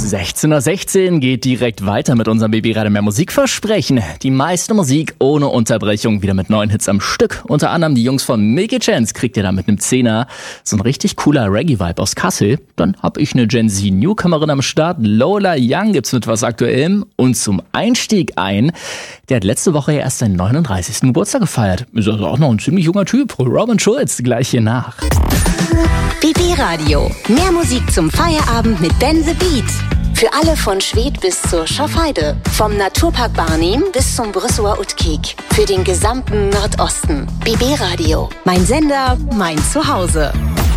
16:16 Uhr geht direkt weiter mit unserem BB-Radio mehr Musikversprechen. Die meiste Musik ohne Unterbrechung, wieder mit 9 Hits am Stück. Unter anderem die Jungs von Milky Chance kriegt ihr da mit einem 10er. So ein richtig cooler Reggae-Vibe aus Kassel. Dann hab ich eine Gen Z Newcomerin am Start. Lola Young gibt's mit was Aktuellem. Und zum Einstieg der hat letzte Woche ja erst seinen 39. Geburtstag gefeiert. Ist also auch noch ein ziemlich junger Typ. Robin Schulz, gleich hier nach. BB-Radio. Mehr Musik zum Feierabend mit Ben the Beat. Für alle von Schwedt bis zur Schafheide. Vom Naturpark Barnim bis zum Brüsseler Utkiek. Für den gesamten Nordosten. BB-Radio. Mein Sender, mein Zuhause.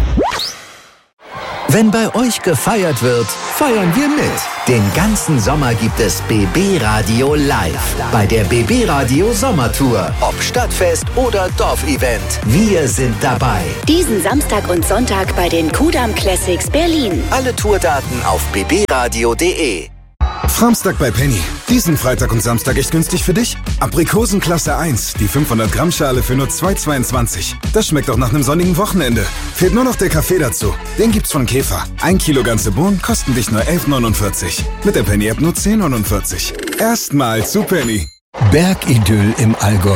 Wenn bei euch gefeiert wird, feiern wir mit. Den ganzen Sommer gibt es BB Radio live bei der BB Radio Sommertour. Ob Stadtfest oder Dorfevent, wir sind dabei. Diesen Samstag und Sonntag bei den Kudamm Classics Berlin. Alle Tourdaten auf bbradio.de. Framstag bei Penny. Diesen Freitag und Samstag echt günstig für dich? Aprikosen Klasse 1, die 500 Gramm Schale für nur 2,22. Das schmeckt auch nach einem sonnigen Wochenende. Fehlt nur noch der Kaffee dazu. Den gibt's von Käfer. 1 Kilo ganze Bohnen kosten dich nur 11,49. Mit der Penny-App nur 10,49. Erstmal zu Penny. Bergidyll im Allgäu.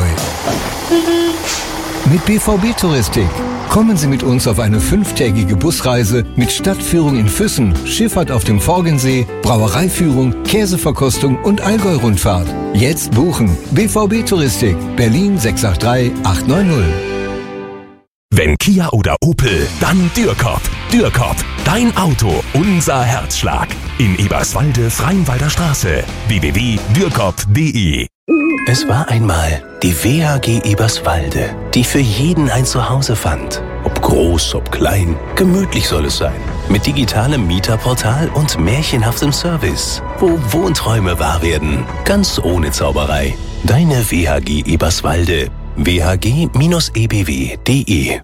Mit BVB Touristik. Kommen Sie mit uns auf eine 5-tägige Busreise mit Stadtführung in Füssen, Schifffahrt auf dem Forgensee, Brauereiführung, Käseverkostung und Allgäu-Rundfahrt. Jetzt buchen. BVB Touristik, Berlin 683 890. Wenn Kia oder Opel, dann Dürkop. Dürkop, dein Auto, unser Herzschlag. In Eberswalde, Freienwalder Straße. www.dürkop.de. Es war einmal die WHG Eberswalde, die für jeden ein Zuhause fand. Ob groß, ob klein, gemütlich soll es sein. Mit digitalem Mieterportal und märchenhaftem Service. Wo Wohnträume wahr werden, ganz ohne Zauberei. Deine WHG Eberswalde. whg-ebw.de.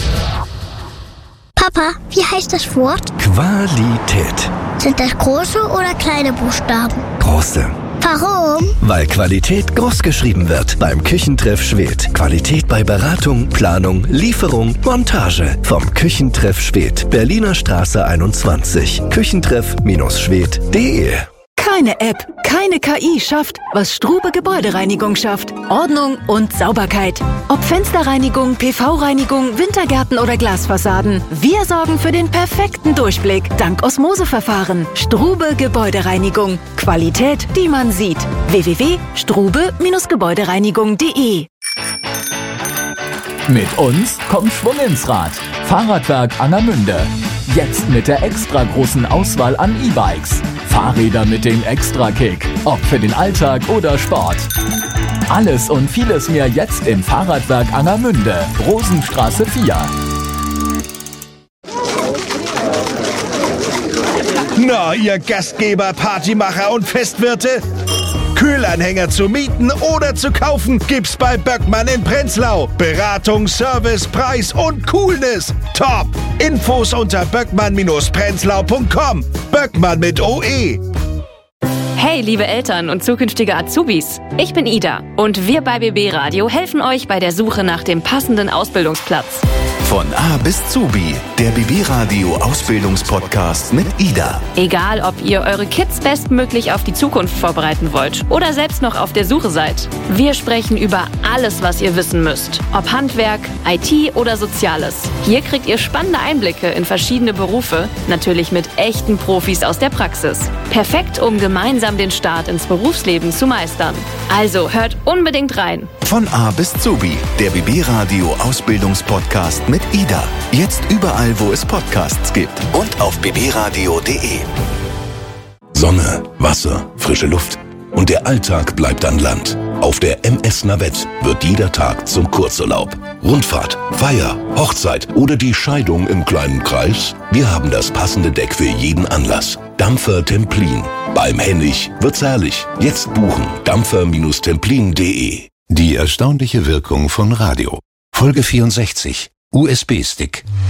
Papa, wie heißt das Wort? Qualität. Sind das große oder kleine Buchstaben? Große. Warum? Weil Qualität groß geschrieben wird beim Küchentreff Schwedt. Qualität bei Beratung, Planung, Lieferung, Montage. Vom Küchentreff Schwedt. Berliner Straße 21. Küchentreff-schwedt.de. Keine App, keine KI schafft, was Strube Gebäudereinigung schafft. Ordnung und Sauberkeit. Ob Fensterreinigung, PV-Reinigung, Wintergärten oder Glasfassaden. Wir sorgen für den perfekten Durchblick. Dank Osmoseverfahren. Strube Gebäudereinigung. Qualität, die man sieht. www.strube-gebäudereinigung.de. Mit uns kommt Schwung ins Rad. Fahrradwerk Angermünde. Jetzt mit der extra großen Auswahl an E-Bikes. Fahrräder mit dem Extra-Kick. Ob für den Alltag oder Sport. Alles und vieles mehr jetzt im Fahrradwerk Angermünde. Rosenstraße 4. Na, ihr Gastgeber, Partymacher und Festwirte? Kühlanhänger zu mieten oder zu kaufen gibt's bei Böckmann in Prenzlau. Beratung, Service, Preis und Coolness. Top! Infos unter böckmann-prenzlau.com. Böckmann mit OE. Hey, liebe Eltern und zukünftige Azubis. Ich bin Ida und wir bei BB Radio helfen euch bei der Suche nach dem passenden Ausbildungsplatz. Von A bis Zubi, der BB Radio Ausbildungspodcast mit Ida. Egal, ob ihr eure Kids bestmöglich auf die Zukunft vorbereiten wollt oder selbst noch auf der Suche seid. Wir sprechen über alles, was ihr wissen müsst. Ob Handwerk, IT oder Soziales. Hier kriegt ihr spannende Einblicke in verschiedene Berufe, natürlich mit echten Profis aus der Praxis. Perfekt, um gemeinsam den Start ins Berufsleben zu meistern. Also hört unbedingt rein. Von A bis Zubi, der BB Radio Ausbildungspodcast mit Ida. Jetzt überall, wo es Podcasts gibt und auf bbradio.de. Sonne, Wasser, frische Luft. Und der Alltag bleibt an Land. Auf der MS Navette wird jeder Tag zum Kurzurlaub. Rundfahrt, Feier, Hochzeit oder die Scheidung im kleinen Kreis. Wir haben das passende Deck für jeden Anlass. Dampfer Templin. Beim Hennig wird's herrlich. Jetzt buchen. Dampfer-templin.de. Die erstaunliche Wirkung von Radio. Folge 64. USB-Stick.